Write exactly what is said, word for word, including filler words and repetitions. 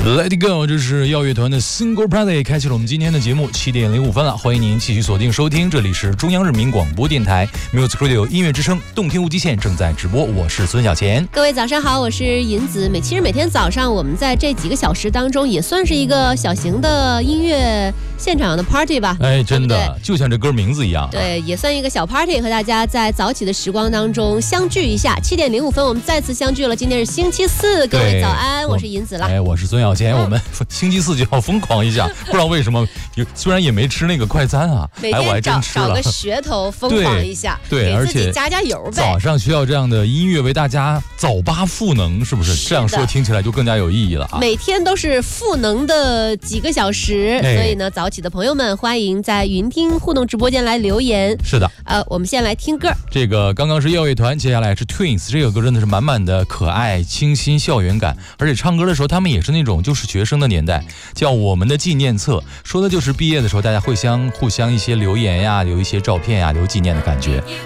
Let it go， 这是耀乐团的 Single Party 开启了我们今天的节目，七点零五分了，欢迎您继续锁定收听，这里是中央人民广播电台 Music Radio 音乐之声，动听无极限正在直播，我是孙小钱。 各位早上好，我是银子。每其实每天早上我们在这几个小时当中，也算是一个小型的音乐现场的 party 吧。 哎，真的， 对对就像这歌名字一样。 对，也算一个小 party， 和大家在早起的时光当中相聚一下。七点零五分，我们再次相聚了。今天是星期四，各位早安，我是银子啦。 哎，我是孙小钱、嗯。我们星期四就要疯狂一下，不知道为什么，虽然也没吃那个快餐啊， 每天找、哎、我还真吃了找个噱头疯狂一下， 对， 给自己加加油呗。 早上需要这样的音乐为大家早八赋能，是不是？是这样说听起来就更加有意义了啊！ 每天都是赋能的几个小时，哎、所以呢，早起的朋友们欢迎在云听互动直播间来留言。 是的， 呃，我们先来听歌。 这个刚刚是耀乐团，接下来是 Twins， 这个歌真的是满满的可爱、清新、校园感，而且唱歌的时候他们也是那种就是学生的年代，叫我们的纪念册，说的就是毕业的时候大家会相互相一些留言呀，留一些照片呀，留纪念的感觉。